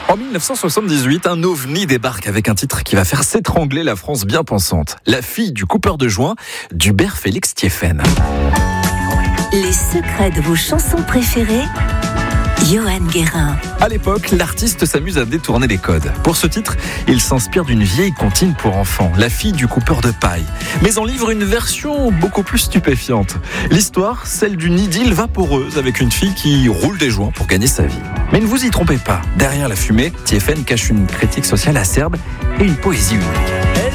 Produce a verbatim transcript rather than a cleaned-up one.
En dix-neuf cent soixante-dix-huit, un ovni débarque avec un titre qui va faire s'étrangler la France bien pensante. La fille du coupeur de joint d'Hubert Félix Thiéfaine. Les secrets de vos chansons préférées, Johan Guérin. À l'époque, l'artiste s'amuse à détourner les codes. Pour ce titre, il s'inspire d'une vieille comptine pour enfants, La fille du coupeur de paille, mais en livre une version beaucoup plus stupéfiante. L'histoire, celle d'une idylle vaporeuse avec une fille qui roule des joints pour gagner sa vie. Mais ne vous y trompez pas, derrière la fumée, Thiéfaine cache une critique sociale acerbe et une poésie unique.